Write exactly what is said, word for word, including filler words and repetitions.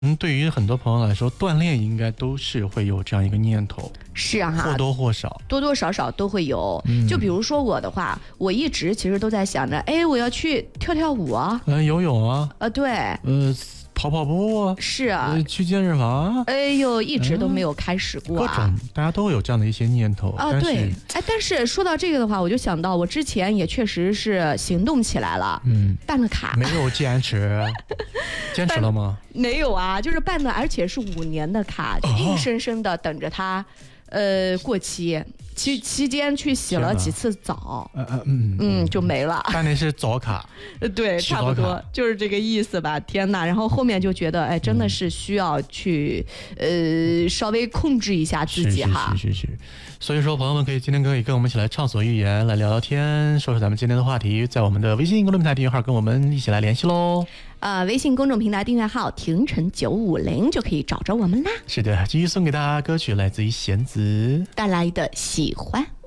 嗯，对于很多朋友来说，锻炼应该都是会有这样一个念头， 是啊哈， 或多或少， 多多少少都会有。 嗯、 就比如说我的话，我一直其实都在想着，哎，我要去跳跳舞啊， 嗯、呃，游泳啊， 呃，对， 呃，跑跑步啊， 是啊， 呃、去健身房， 哎呦，一直都没有开始过、啊嗯。各种大家都会有这样的一些念头啊，对，哎，但是说到这个的话，我就想到我之前也确实是行动起来了，嗯，办了卡， 没有坚持。坚持了吗？ 没有啊，就是办的，而且是五年的卡，就硬生生的等着它，呃，过期。期期间去洗了几次澡， 呃呃嗯嗯，就没了。 办的是早卡， 对，差不多就是这个意思吧。天哪！然后后面就觉得，哎，真的是需要去，呃，稍微控制一下自己哈。 是是是是。所以说，朋友们可以今天可以跟我们一起来畅所欲言，来聊聊天，说说咱们今天的话题，在我们的微信公众平台订阅号跟我们一起来联系喽。 呃，微信公众平台订阅号廷晨九五零就可以找着我们啦。 是的，继续送给大家歌曲，来自于弦子带来的喜欢。